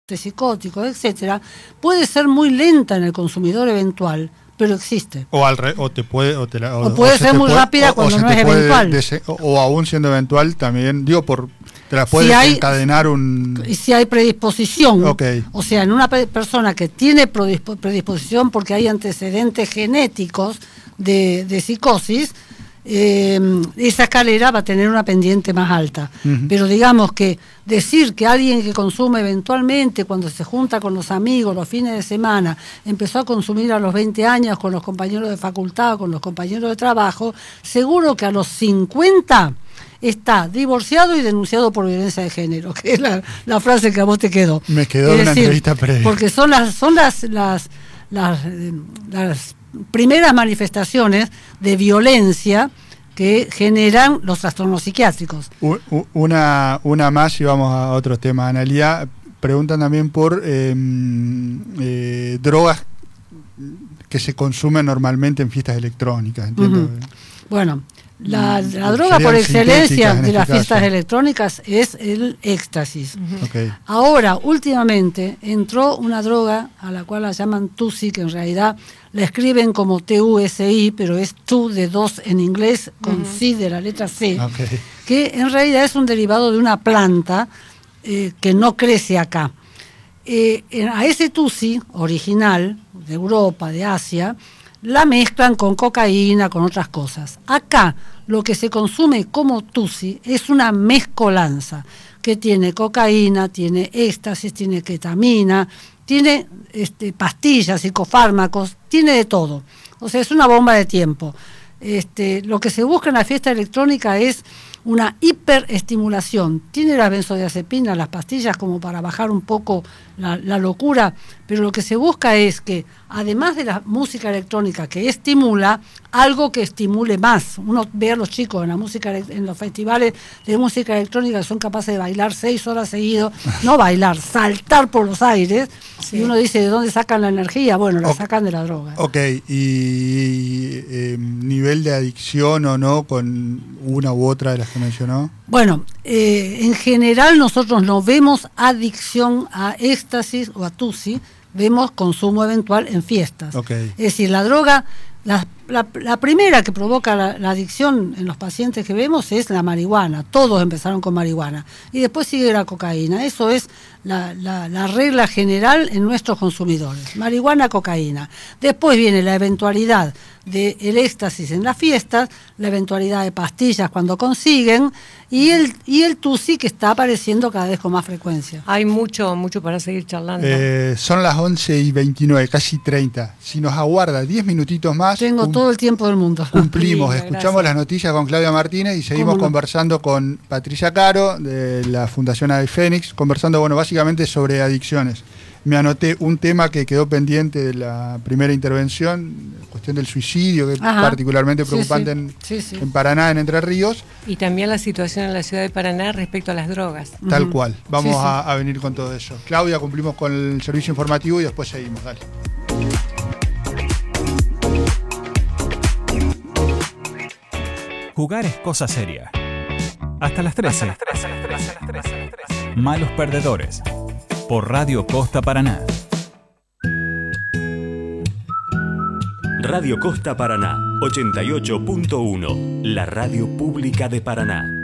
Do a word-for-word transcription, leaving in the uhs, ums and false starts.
antipsicóticos, etcétera, puede ser muy lenta en el consumidor eventual, pero existe. O al re, o te puede o, te la, o, o puede o ser muy puede, rápida o, cuando o no es eventual. Dese, o, o aún siendo eventual también, digo, por te la puede si hay, encadenar un... Si hay predisposición, okay. O sea, en una persona que tiene predisposición porque hay antecedentes genéticos de, de psicosis, eh, esa escalera va a tener una pendiente más alta. Uh-huh. Pero digamos que decir que alguien que consume eventualmente cuando se junta con los amigos los fines de semana, empezó a consumir a los veinte años con los compañeros de facultad, con los compañeros de trabajo, seguro que a los cincuenta está divorciado y denunciado por violencia de género, que es la, la frase que a vos te quedó. Me quedó es una decir, entrevista previa. Porque son las, son las, las, las, las primeras manifestaciones de violencia que generan los trastornos psiquiátricos. Una, una más y vamos a otros temas. Analía, preguntan también por eh, eh, drogas que se consumen normalmente en fiestas electrónicas. ¿Entiendo? Uh-huh. Bueno, la, la droga por excelencia de las fiestas electrónicas es el éxtasis. Uh-huh. Okay. Ahora, últimamente, entró una droga a la cual la llaman Tusi, que en realidad la escriben como T U S I, pero es tu de dos en inglés, con uh-huh. C de la letra C, okay. Que en realidad es un derivado de una planta eh, que no crece acá. Eh, a ese Tusi original, de Europa, de Asia, la mezclan con cocaína, con otras cosas. Acá lo que se consume como Tusi es una mezcolanza que tiene cocaína, tiene éxtasis, tiene ketamina, tiene este, pastillas, psicofármacos, tiene de todo. O sea, es una bomba de tiempo. Este, lo que se busca en la fiesta electrónica es una hiperestimulación. Tiene las benzodiazepinas, las pastillas, como para bajar un poco la, la locura, pero lo que se busca es que, además de la música electrónica que estimula, algo que estimule más. Uno ve a los chicos en la música, en los festivales de música electrónica que son capaces de bailar seis horas seguidos, no bailar, saltar por los aires, sí. Y uno dice, ¿de dónde sacan la energía? Bueno, la okay. sacan de la droga. Ok, y eh, nivel de adicción o no con una u otra de las que mencionó. Bueno, eh, en general nosotros no vemos adicción a éxtasis o a tusi, vemos consumo eventual en fiestas. Okay. Es decir, la droga, la, la, la primera que provoca la, la adicción en los pacientes que vemos es la marihuana. Todos empezaron con marihuana. Y después sigue la cocaína. Eso es la, la, la regla general en nuestros consumidores. Marihuana, cocaína. Después viene la eventualidad del éxtasis en las fiestas, la eventualidad de pastillas cuando consiguen, y el y el tusi que está apareciendo cada vez con más frecuencia. Hay mucho, mucho para seguir charlando. Eh, son las once y veintinueve, casi treinta. Si nos aguarda diez minutitos más... Tengo cum- todo el tiempo del mundo. Cumplimos, Sí, escuchamos gracias. Las noticias con Claudia Martínez y seguimos no? conversando con Patricia Caro, de la Fundación Ave Fénix, conversando, bueno, básicamente sobre adicciones. Me anoté un tema que quedó pendiente de la primera intervención, cuestión del suicidio, que es Ajá. particularmente preocupante sí, sí. En, Sí, sí. en Paraná, en Entre Ríos. Y también la situación en la ciudad de Paraná respecto a las drogas. Tal Uh-huh. cual. Vamos Sí, sí. A, a venir con todo eso. Claudia, cumplimos con el servicio informativo y después seguimos. Dale. Jugar es cosa seria. Hasta las trece. Malos perdedores. Por Radio Costa Paraná. Radio Costa Paraná, ochenta y ocho punto uno, la radio pública de Paraná.